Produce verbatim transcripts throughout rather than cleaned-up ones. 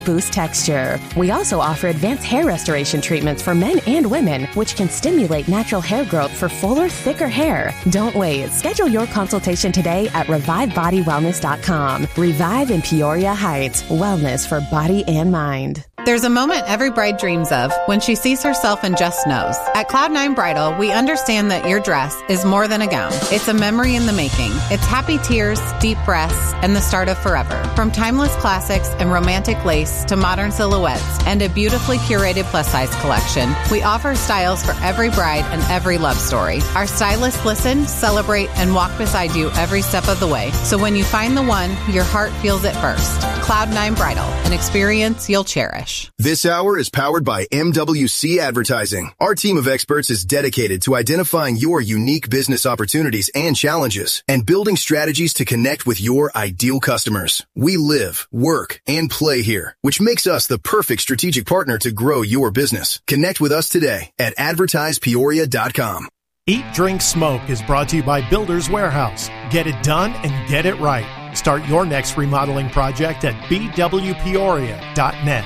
boost texture. We also offer advanced hair restoration treatments for men and women, which can stimulate natural hair growth for fuller, thicker hair. Don't wait. Schedule your consultation today at revive body wellness dot com. Revive in Peoria Heights. Wellness for body and mind. There's a moment every bride dreams of when she sees herself and just knows. At Cloud nine Bridal, we understand that your dress is more than a gown. It's a memory in the making. It's happy tears, deep breaths, and the start of forever. From timeless classics and romantic lace to modern silhouettes and a beautifully curated plus-size collection, we offer styles for every bride and every love story. Our stylists listen, celebrate, and walk beside you every step of the way. So when you find the one, your heart feels it first. Cloud nine Bridal, an experience you'll cherish. This hour is powered by M W C Advertising. Our team of experts is dedicated to identifying your unique business opportunities and challenges and building strategies to connect with your ideal customers. We live, work, and play here, which makes us the perfect strategic partner to grow your business. Connect with us today at advertise peoria dot com. Eat, Drink, Smoke is brought to you by Builders Warehouse. Get it done and get it right. Start your next remodeling project at b w peoria dot net.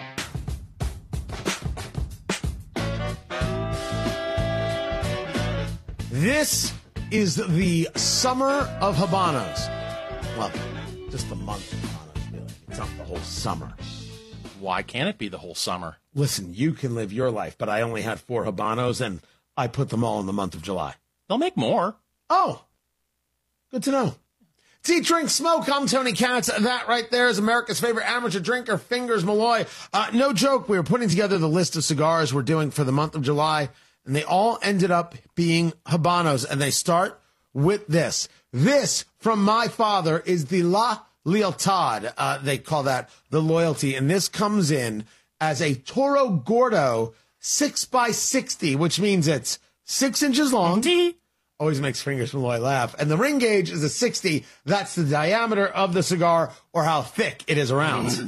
This is the summer of Habanos. Well, just the month of Habanos, really. It's not the whole summer. Why can't it be the whole summer? Listen, you can live your life, but I only had four Habanos, and I put them all in the month of July. They'll make more. Oh, good to know. It's Eat, Drink, Smoke. I'm Tony Katz. That right there is America's favorite amateur drinker, Fingers Malloy. Uh, no joke, we were putting together the list of cigars we're doing for the month of July, and they all ended up being Habanos, and they start with this. This, from my father, is the La Lealtad. Uh, they call that the loyalty, and this comes in as a Toro Gordo six by sixty, which means it's six inches long. Always makes Fingers Malloy laugh. And the ring gauge is a sixty. That's the diameter of the cigar, or how thick it is around.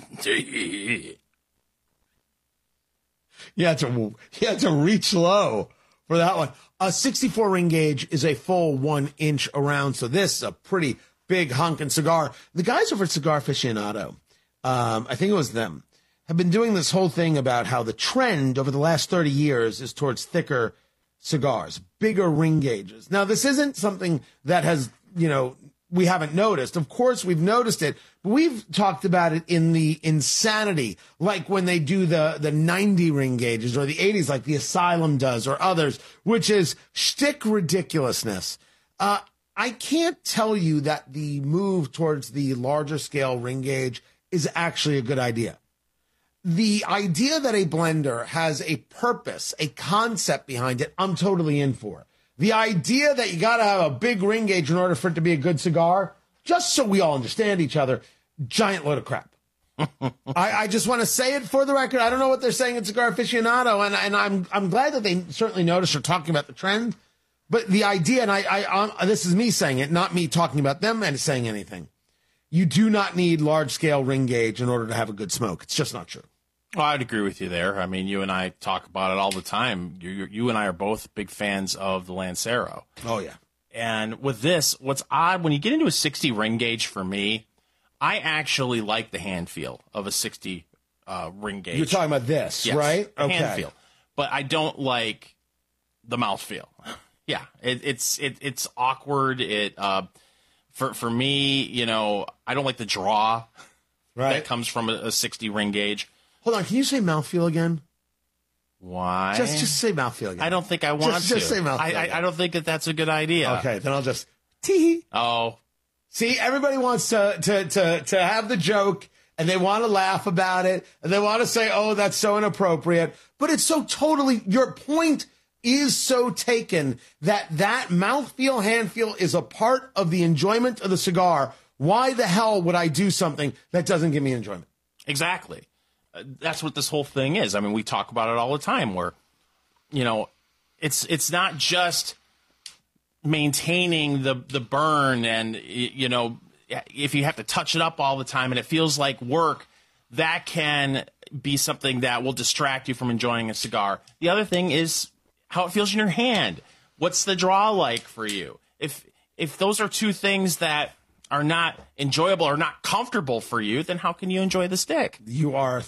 You had to, you had to reach low for that one. A sixty-four ring gauge is a full one inch around, so this is a pretty big hunkin' cigar. The guys over at Cigar Aficionado, um, I think it was them, have been doing this whole thing about how the trend over the last thirty years is towards thicker cigars, bigger ring gauges. Now, this isn't something that has, you know, we haven't noticed. Of course, we've noticed it, but we've talked about it in the insanity, like when they do the, the ninety ring gauges or the eighties, like the Asylum does or others, which is shtick ridiculousness. Uh, I can't tell you that the move towards the larger scale ring gauge is actually a good idea. The idea that a blender has a purpose, a concept behind it, I'm totally in for. The idea that you got to have a big ring gauge in order for it to be a good cigar, just so we all understand each other, giant load of crap. I, I just want to say it for the record. I don't know what they're saying at Cigar Aficionado, and, and I'm I'm glad that they certainly noticed or talking about the trend. But the idea, and I, I, I this is me saying it, not me talking about them and saying anything. You do not need large-scale ring gauge in order to have a good smoke. It's just not true. Well, I'd agree with you there. I mean, you and I talk about it all the time. You, you, you and I are both big fans of the Lancero. Oh, yeah. And with this, what's odd, when you get into a sixty ring gauge for me, I actually like the hand feel of a sixty uh, ring gauge. You're talking about this, yes, right? Okay. Hand feel. But I don't like the mouth feel. Yeah, it, it's it, it's awkward. It uh, for for me, you know, I don't like the draw right. that comes from a, a sixty ring gauge. Hold on, can you say mouthfeel again? Why? Just just say mouthfeel again. I don't think I want just, to. Just say mouthfeel. I, I, I don't think that that's a good idea. Okay, then I'll just tee. Oh, see, everybody wants to to to to have the joke, and they want to laugh about it, and they want to say, "Oh, that's so inappropriate," but it's so totally. Your point is so taken that that mouthfeel, handfeel is a part of the enjoyment of the cigar. Why the hell would I do something that doesn't give me enjoyment? Exactly. That's what this whole thing is. I mean, we talk about it all the time where, you know, it's it's not just maintaining the, the burn and, you know, if you have to touch it up all the time and it feels like work, that can be something that will distract you from enjoying a cigar. The other thing is how it feels in your hand. What's the draw like for you? If if those are two things that are not enjoyable or not comfortable for you, then how can you enjoy the stick? You are